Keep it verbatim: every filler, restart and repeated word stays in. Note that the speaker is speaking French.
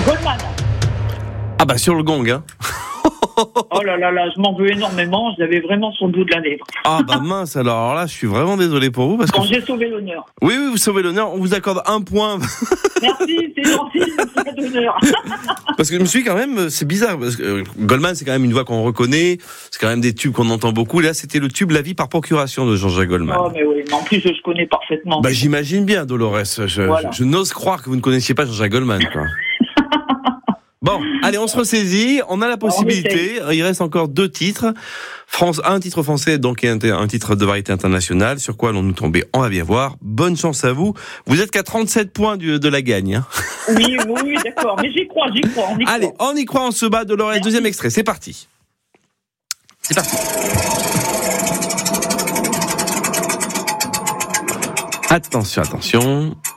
Goldman. Ah bah sur le gong, hein. Oh là là là, je m'en veux énormément, j'avais vraiment sur le bout de la lèvre. Ah bah mince, alors, alors là, je suis vraiment désolé pour vous. Parce Quand que... j'ai sauvé l'honneur. Oui, oui, vous sauvez l'honneur, on vous accorde un point. Merci, c'est gentil, c'est d'honneur. Parce que je me suis quand même, c'est bizarre, parce que euh, Goldman, c'est quand même une voix qu'on reconnaît, c'est quand même des tubes qu'on entend beaucoup. Là, c'était le tube La vie par procuration de Jean-Jacques Goldman. Oh mais oui, mais en plus je connais parfaitement. Bah j'imagine bien, Dolores, je, Voilà. je, je n'ose croire que vous ne connaissiez pas Jean-Jacques Goldman, quoi. Bon, allez, on se ressaisit, on a la possibilité, il reste encore deux titres, France, un titre français, donc et un, un titre de variété internationale, sur quoi allons-nous tomber, on va bien voir, bonne chance à vous, vous êtes qu'à trente-sept points du, de la gagne. Hein. Oui, oui, oui, d'accord, mais j'y crois, j'y crois, on y Allez, croit. on y croit, on se bat, Dolores, deuxième extrait, c'est parti. C'est parti. Attention, attention.